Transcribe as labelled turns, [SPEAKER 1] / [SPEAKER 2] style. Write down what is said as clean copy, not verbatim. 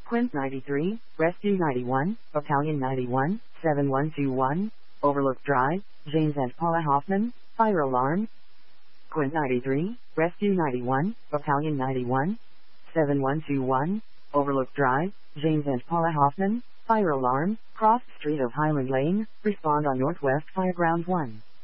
[SPEAKER 1] Quint 93, Rescue 91, Battalion 91, 7121, Overlook Drive, James and Paula Hoffman, fire alarm. Quint 93, Rescue 91, Battalion 91, 7121, Overlook Drive, James and Paula Hoffman, fire alarm, cross street of Highland Lane, respond on Northwest Fireground 1.